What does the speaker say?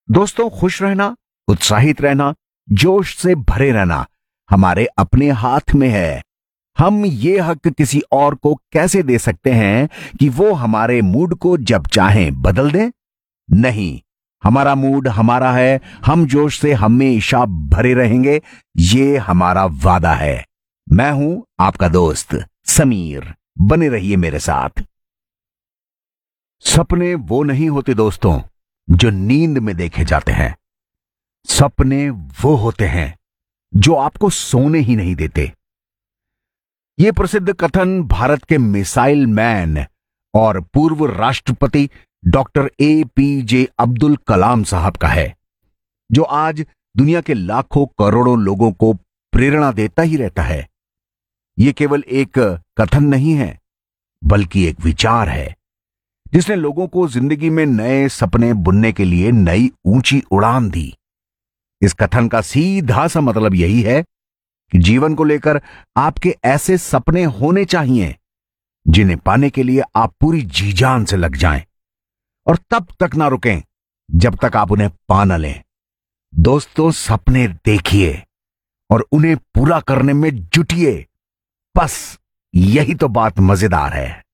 दोस्तों, खुश रहना, उत्साहित रहना, जोश से भरे रहना हमारे अपने हाथ में है। हम ये हक किसी और को कैसे दे सकते हैं कि वो हमारे मूड को जब चाहें बदल दें? नहीं, हमारा मूड हमारा है, हम जोश से हमेशा भरे रहेंगे, ये हमारा वादा है। मैं हूं आपका दोस्त समीर, बने रहिए मेरे साथ। सपने वो नहीं होते दोस्तों जो नींद में देखे जाते हैं। सपने वो होते हैं जो आपको सोने ही नहीं देते। यह प्रसिद्ध कथन भारत के मिसाइल मैन और पूर्व राष्ट्रपति डॉक्टर APJ अब्दुल कलाम साहब का है, जो आज दुनिया के लाखों करोड़ों लोगों को प्रेरणा देता ही रहता है। यह केवल एक कथन नहीं है, बल्कि एक विचार है जिसने लोगों को जिंदगी में नए सपने बुनने के लिए नई ऊंची उड़ान दी। इस कथन का सीधा सा मतलब यही है कि जीवन को लेकर आपके ऐसे सपने होने चाहिए जिन्हें पाने के लिए आप पूरी जी जान से लग जाएं और तब तक ना रुकें जब तक आप उन्हें पा न लें। दोस्तों, सपने देखिए और उन्हें पूरा करने में जुटिए। बस यही तो बात मजेदार है।